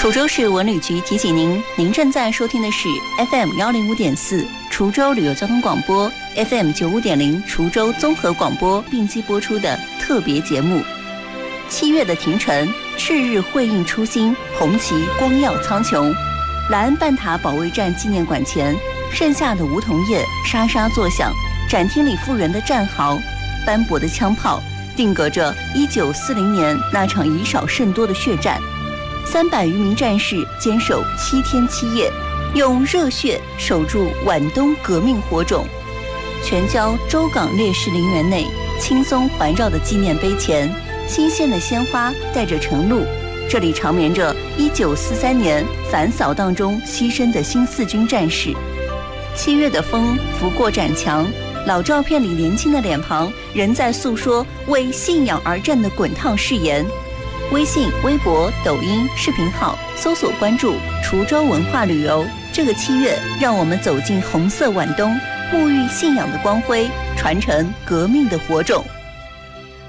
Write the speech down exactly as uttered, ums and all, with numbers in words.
滁州市文旅局提醒您，您正在收听的是 F M 一零五点四滁州旅游交通广播 ，F M 九五点零滁州综合广播并机播出的特别节目。七月的庭城，赤日辉映初心，红旗光耀苍穹。莱恩半塔保卫战纪念馆前，盛夏的梧桐叶沙沙作响，展厅里复原的战壕，斑驳的枪炮，定格着一九四零年那场以少胜多的血战。三百余名战士坚守七天七夜，用热血守住皖东革命火种。全郊州港烈士陵园内，轻松环绕的纪念碑前，新鲜的鲜花带着晨露。这里长眠着一九四三年反扫荡中牺牲的新四军战士。七月的风拂过展墙，老照片里年轻的脸庞仍在诉说为信仰而战的滚烫誓言。微信、微博、抖音视频号搜索关注滁州文化旅游。这个七月，让我们走进红色皖东，沐浴信仰的光辉，传承革命的火种。